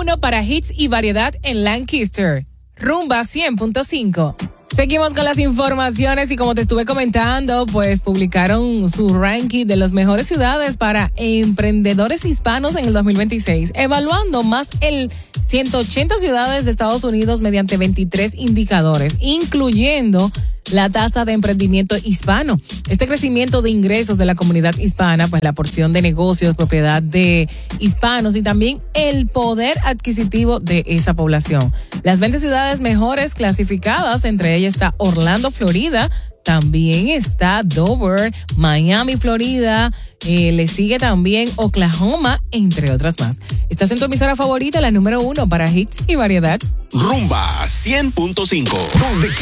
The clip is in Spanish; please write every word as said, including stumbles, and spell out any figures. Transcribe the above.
uno para hits y variedad en Lancaster. Rumba cien punto cinco. Seguimos con las informaciones y como te estuve comentando, pues publicaron su ranking de las mejores ciudades para emprendedores hispanos en el dos mil veintiséis, evaluando más el ciento ochenta ciudades de Estados Unidos mediante veintitrés indicadores, incluyendo la tasa de emprendimiento hispano. Este crecimiento de ingresos de la comunidad hispana, pues la porción de negocios, propiedad de hispanos y también el poder adquisitivo de esa población. Las veinte ciudades mejores clasificadas, entre ellas está Orlando, Florida, también está Dover, Miami, Florida, eh, le sigue también Oklahoma, entre otras más. Estás en tu emisora favorita, la número uno para hits y variedad. Rumba cien punto cinco, donde